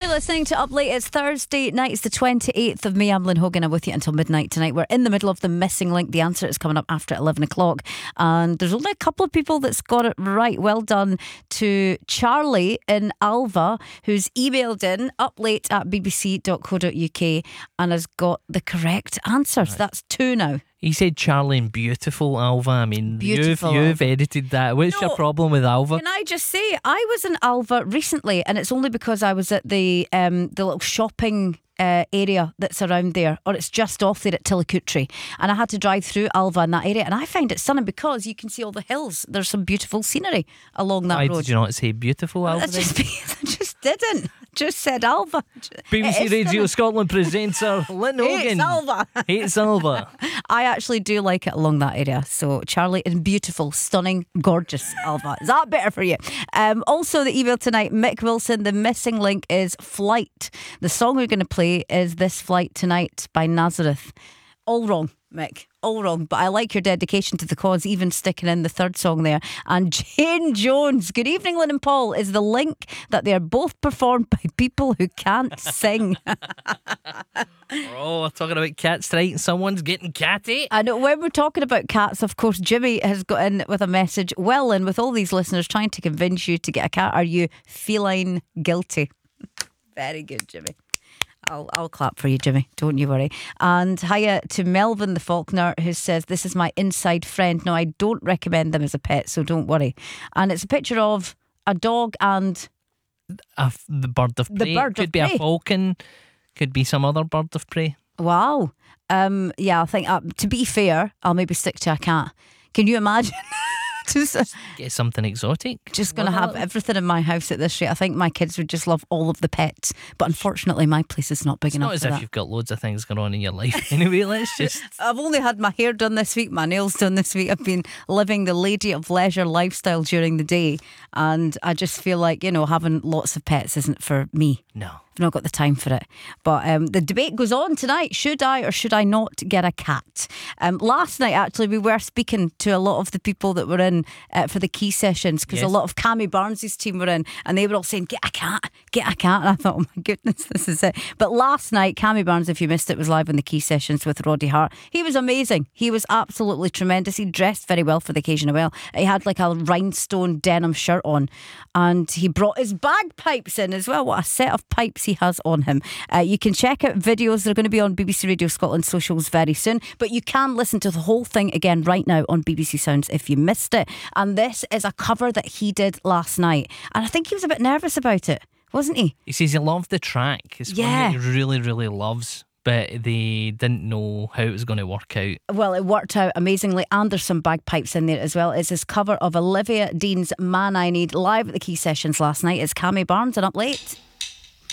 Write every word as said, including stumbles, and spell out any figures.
listening to Up Late. It's Thursday night. It's the twenty-eighth of May. I'm Lynn Hogan. I'm with you until midnight tonight. We're in the middle of the missing link. The answer is coming up after eleven o'clock. And there's only a couple of people that's got it right. Well done to Charlie in Alva, who's emailed in uplate at bbc dot co dot uk and has got the correct answer. So that's two now. He said Charlie and beautiful Alva. I mean, Beautiful you've, you've Alva. edited that. What's No. your problem with Alva? Can I just say, I was in Alva recently, and it's only because I was at the um, the little shopping uh, area that's around there, or it's just off there at Tillicootree, and I had to drive through Alva in that area, and I find it stunning because you can see all the hills. There's some beautiful scenery along that Why road. did you not say beautiful Alva? I then? just, I just didn't. Just said Alva. B B It C is Radio stunning. Scotland presenter Lynn Hogan. Hates Alva. Hates Alva. I actually do like it along that area. So Charlie in beautiful, stunning, gorgeous Alva. Is that better for you? Um, also the email tonight, Mick Wilson, the missing link is Flight. The song we're going to play is This Flight Tonight by Nazareth. All wrong, Mick. All wrong, but I like your dedication to the cause, even sticking in the third song there. And Jane Jones, good evening, Lynn and Paul, is the link that they are both performed by people who can't sing. Oh, we're talking about cats tonight and someone's getting catty. I know when we're talking about cats, of course, Jimmy has got in with a message. Well, and with all these listeners trying to convince you to get a cat, are you feline guilty? Very good, Jimmy. I'll, I'll clap for you, Jimmy. Don't you worry. And hiya to Melvin the Faulkner, who says, this is my inside friend. No, I don't recommend them as a pet, so don't worry. And it's a picture of a dog and A f- the bird of The prey. bird could of be prey. a falcon. Could be some other bird of prey. wow. Um, yeah, I think, uh, to be fair, I'll maybe stick to a cat. Can you imagine? Just, uh, Get something exotic. just going to Well, have everything in my house at this rate. I think my kids would just love all of the pets. But unfortunately, my place is not big It's enough not as for if that. you've got loads of things going on in your life. Anyway, let's just. I've only had my hair done this week, my nails done this week. I've been living the lady of leisure lifestyle during the day, and I just feel like, you know, having lots of pets isn't for me. No. I've not got the time for it. But um, the debate goes on tonight. Should I or should I not get a cat? Um, last night, actually, we were speaking to a lot of the people that were in uh, for the key sessions, because Yes. a lot of Cammy Barnes' team were in, and they were all saying, get a cat, get a cat. And I thought, oh my goodness, this is it. But last night, Cammy Barnes, if you missed it, was live on the key sessions with Roddy Hart. He was amazing. He was absolutely tremendous. He dressed very well for the occasion as well. He had like a rhinestone denim shirt on, and he brought his bagpipes in as well. What a set of pipes he has on him. Uh, you can check out videos. They're going to be on B B C Radio Scotland socials very soon, but you can listen to the whole thing again right now on B B C Sounds if you missed it. And this is a cover that he did last night, and I think he was a bit nervous about it, wasn't he? He says he loved the track. It's Yeah. one that he really, really loves. But they didn't know how it was going to work out. Well, it worked out amazingly, and there's some bagpipes in there as well. It's his cover of Olivia Dean's Man I Need live at the key sessions last night. It's Cammy Barnes and Up Late.